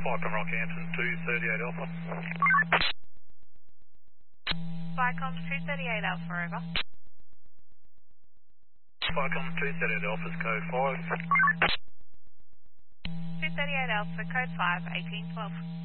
Vicom Rockhampton 238 Alpha. Vicom 238 Alpha, over. Vicom 238 Alpha's code 5. 238 Alpha, code 5, 1812.